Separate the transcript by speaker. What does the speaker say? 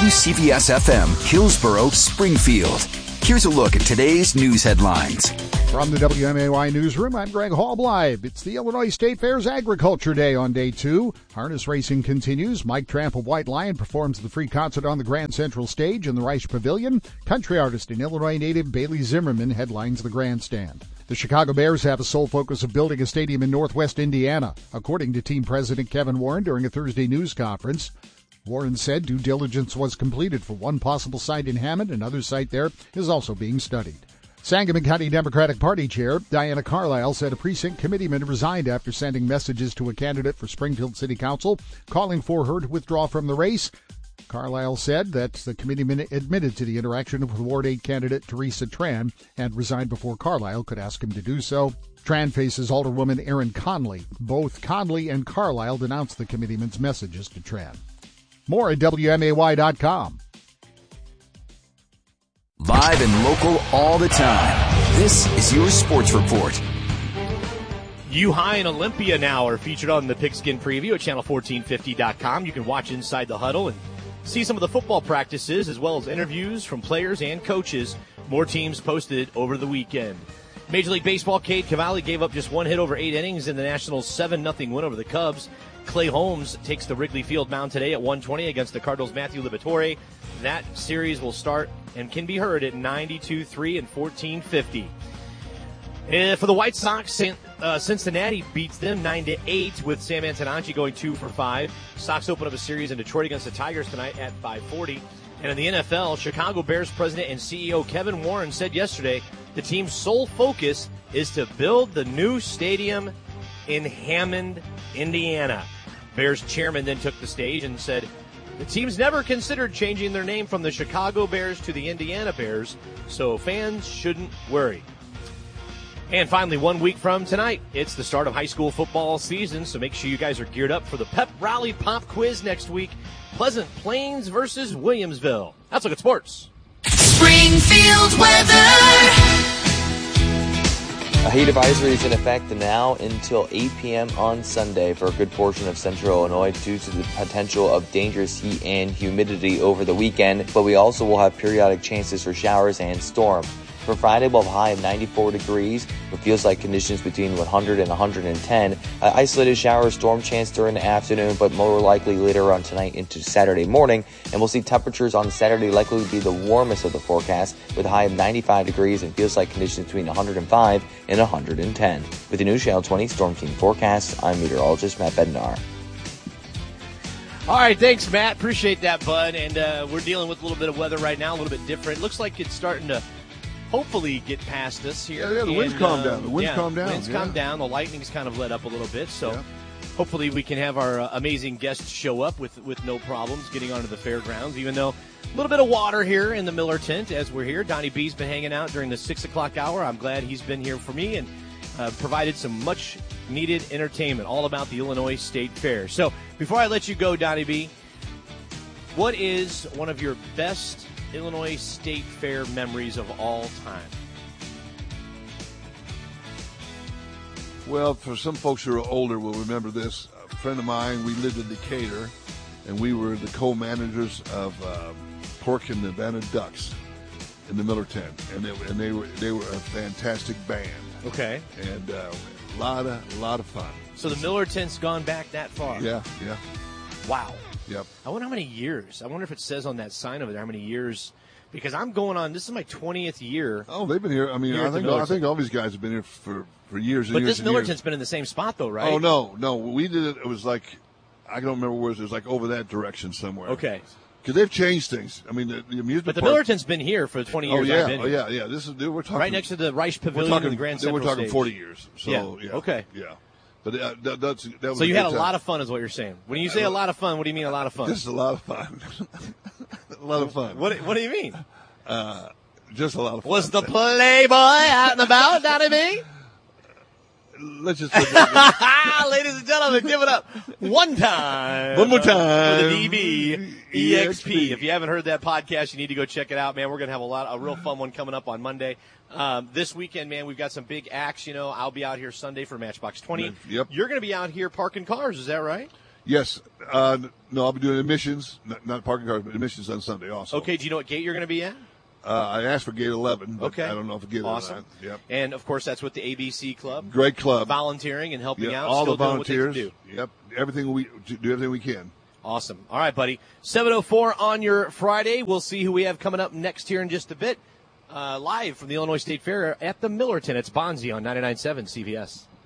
Speaker 1: WCVS-FM, Hillsborough, Springfield. Here's a look at today's news headlines.
Speaker 2: From the WMAY Newsroom, I'm Greg Hallbleib. It's the Illinois State Fair's Agriculture Day on day 2. Harness racing continues. Mike Tramp of White Lion performs the free concert on the Grand Central Stage in the Reich Pavilion. Country artist and Illinois native Bailey Zimmerman headlines the grandstand. The Chicago Bears have a sole focus of building a stadium in Northwest Indiana, according to team president Kevin Warren during a Thursday news conference. Warren said due diligence was completed for one possible site in Hammond. Another site there is also being studied. Sangamon County Democratic Party Chair Diana Carlisle said a precinct committeeman resigned after sending messages to a candidate for Springfield City Council calling for her to withdraw from the race. Carlisle said that the committeeman admitted to the interaction with Ward 8 candidate Teresa Tran and resigned before Carlisle could ask him to do so. Tran faces Alderwoman Erin Conley. Both Conley and Carlisle denounced the committeeman's messages to Tran. More at WMAY.com.
Speaker 1: Live and local all the time. This is your Sports Report.
Speaker 3: U-High and Olympia now are featured on the Pigskin Preview at channel1450.com. You can watch Inside the Huddle and see some of the football practices as well as interviews from players and coaches. More teams posted over the weekend. Major League Baseball, Cade Cavalli gave up just one hit over 8 innings in the Nationals' 7-0 win over the Cubs. Clay Holmes takes the Wrigley Field mound today at 1:20 against the Cardinals' Matthew Liberatore. That series will start and can be heard at 92.3 and 14:50. For the White Sox, Cincinnati beats them 9-8 with Sam Antonacci going 2 for 5. Sox open up a series in Detroit against the Tigers tonight at 5:40. And in the NFL, Chicago Bears president and CEO Kevin Warren said yesterday the team's sole focus is to build the new stadium in Hammond, Indiana. Bears chairman then took the stage and said the team's never considered changing their name from the Chicago Bears to the Indiana Bears, so fans shouldn't worry. And finally, 1 week from tonight, it's the start of high school football season, so make sure you guys are geared up for the Pep Rally Pop Quiz next week. Pleasant Plains versus Williamsville. That's Look at Sports.
Speaker 4: Springfield weather.
Speaker 5: A heat advisory is in effect now until 8 p.m. on Sunday for a good portion of central Illinois due to the potential of dangerous heat and humidity over the weekend, but we also will have periodic chances for showers and storms. For Friday, we'll have a high of 94 degrees with feels-like conditions between 100 and 110. Isolated shower storm chance during the afternoon, but more likely later on tonight into Saturday morning. And we'll see temperatures on Saturday likely to be the warmest of the forecast with a high of 95 degrees and feels-like conditions between 105 and 110. With the new Channel 20 Storm Team forecast, I'm meteorologist Matt Bednar.
Speaker 3: All right, thanks, Matt. Appreciate that, bud. And we're dealing with a little bit of weather right now, a little bit different. Looks like it's starting to hopefully get past us here.
Speaker 6: Yeah, the wind's calmed down. The wind's calmed down.
Speaker 3: Wind's calmed down. The lightning's kind of let up a little bit. So hopefully we can have our amazing guests show up with no problems getting onto the fairgrounds, even though a little bit of water here in the Miller tent as we're here. Donnie B's been hanging out during the 6 o'clock hour. I'm glad he's been here for me and provided some much-needed entertainment all about the Illinois State Fair. So before I let you go, Donnie B, what is one of your best Illinois State Fair memories of all time?
Speaker 6: Well, for some folks who are older will remember this. A friend of mine, we lived in Decatur, and we were the co-managers of Pork and the Vanna Ducks in the Miller tent, and they were a fantastic band.
Speaker 3: Okay.
Speaker 6: And a lot of fun.
Speaker 3: So the Miller tent's gone back that far?
Speaker 6: Yeah.
Speaker 3: Wow.
Speaker 6: Yep.
Speaker 3: I wonder how many years. I wonder if it says on that sign over there how many years, because I'm going on, this is my 20th year.
Speaker 6: Oh, they've been here. I mean, I think all these guys have been here for years and
Speaker 3: but
Speaker 6: years. But
Speaker 3: this Miller tent's been in the same spot, though, right?
Speaker 6: Oh, no. We did it. It was like, I don't remember where it was like over that direction somewhere.
Speaker 3: Okay.
Speaker 6: Because they've changed things. I mean, the amusement
Speaker 3: But the
Speaker 6: park,
Speaker 3: Miller tent's been here for 20 years.
Speaker 6: I've
Speaker 3: been
Speaker 6: here.
Speaker 3: Yeah.
Speaker 6: We're talking
Speaker 3: right next to the Reich Pavilion and the Grand Central
Speaker 6: We're talking
Speaker 3: Stage.
Speaker 6: 40 years. So, yeah.
Speaker 3: Okay.
Speaker 6: Yeah. But that was
Speaker 3: so you had a
Speaker 6: time.
Speaker 3: lot of fun, is what you're saying. When you say a lot of fun, what do you mean a lot of fun?
Speaker 6: Just a lot of fun. A lot of fun.
Speaker 3: What do you mean?
Speaker 6: Just a lot of fun.
Speaker 3: Was the Playboy out and about, Donnie B?
Speaker 6: Let's just put that.
Speaker 3: Ladies and gentlemen, give it up one time.
Speaker 6: One more time.
Speaker 3: For the DB EXP. If you haven't heard that podcast, you need to go check it out, man. We're going to have a real fun one coming up on Monday. This weekend, man, we've got some big acts. You know, I'll be out here Sunday for Matchbox 20.
Speaker 6: Yep.
Speaker 3: You're going to be out here parking cars. Is that right?
Speaker 6: Yes. No, I'll be doing admissions, not parking cars, but admissions on Sunday also.
Speaker 3: Okay, do you know what gate you're going to be at?
Speaker 6: I asked for gate 11, but
Speaker 3: Okay.
Speaker 6: I don't know if I get
Speaker 3: Awesome.
Speaker 6: it or not. Yep.
Speaker 3: And, of course, that's with the ABC Club.
Speaker 6: Great club.
Speaker 3: Volunteering and helping out.
Speaker 6: All
Speaker 3: still
Speaker 6: the
Speaker 3: doing what they can
Speaker 6: volunteers.
Speaker 3: do.
Speaker 6: Yep. Do everything we can.
Speaker 3: Awesome. All right, buddy. 7:04 on your Friday. We'll see who we have coming up next here in just a bit. Live from the Illinois State Fair at the Millerton. It's Bonzi on 99.7 CBS.